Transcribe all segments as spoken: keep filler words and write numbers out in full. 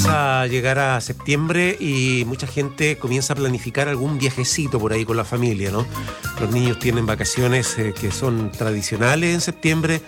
comienza a llegar a septiembre y mucha gente comienza a planificar algún viajecito por ahí con la familia, ¿no? Los niños tienen vacaciones eh, que son tradicionales en septiembre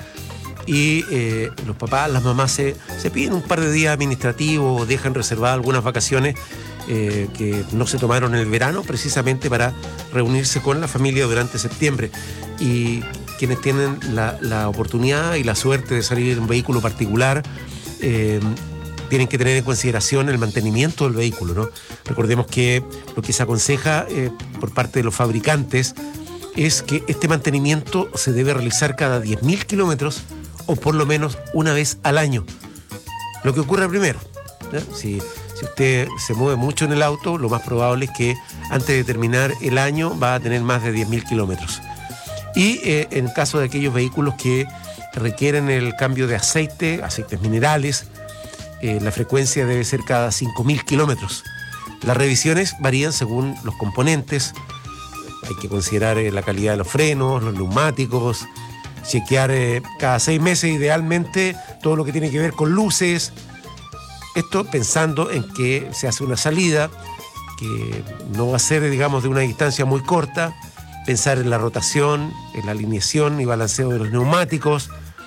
y eh, los papás, las mamás se, se piden un par de días administrativos o dejan reservadas algunas vacaciones eh, que no se tomaron en el verano precisamente para reunirse con la familia durante septiembre. Y quienes tienen la, la oportunidad y la suerte de salir en un vehículo particular, eh, tienen que tener en consideración el mantenimiento del vehículo, ¿no? Recordemos que lo que se aconseja eh, por parte de los fabricantes es que este mantenimiento se debe realizar cada diez mil kilómetros o por lo menos una vez al año. Lo que ocurre primero, ¿no? Si, si usted se mueve mucho en el auto, lo más probable es que antes de terminar el año va a tener más de diez mil kilómetros. Y eh, en caso de aquellos vehículos que requieren el cambio de aceite, aceites minerales, Eh, la frecuencia debe ser cada cinco mil kilómetros. Las revisiones varían según los componentes. Hay que considerar eh, la calidad de los frenos, los neumáticos, chequear eh, cada seis meses idealmente todo lo que tiene que ver con luces. Esto pensando en que se hace una salida que no va a ser, digamos, de una distancia muy corta. Pensar en la rotación, en la alineación y balanceo de los neumáticos.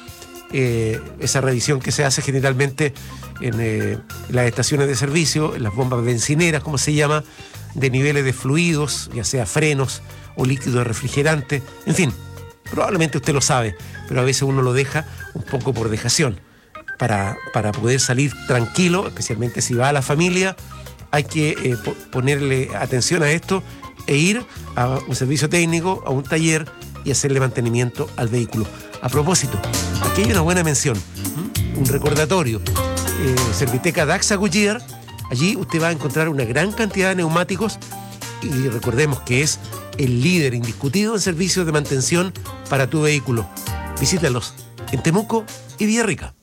Eh, esa revisión que se hace generalmente en eh, las estaciones de servicio, en las bombas bencineras, como se llama, de niveles de fluidos, ya sea frenos o líquido refrigerante, en fin, probablemente usted lo sabe, pero a veces uno lo deja un poco por dejación. Para, para poder salir tranquilo, especialmente si va a la familia, hay que eh, po- ponerle atención a esto e ir a un servicio técnico, a un taller y hacerle mantenimiento al vehículo. A propósito, aquí hay una buena mención, ¿m? un recordatorio. Eh, Serviteca Daxa Goodyear, allí usted va a encontrar una gran cantidad de neumáticos y recordemos que es el líder indiscutido en servicios de mantención para tu vehículo. Visítalos en Temuco y Villarrica.